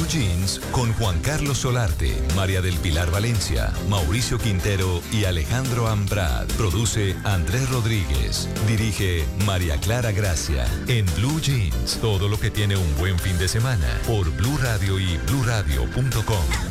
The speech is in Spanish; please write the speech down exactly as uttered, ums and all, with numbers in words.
Jeans con Juan Carlos Solarte, María del Pilar Valencia, Mauricio Quintero y Alejandro Ambrad. Produce Andrés Rodríguez. Dirige María Clara Gracia. En Blue Jeans, todo lo que tiene un buen fin de semana. Por Blue Radio y blue radio punto com.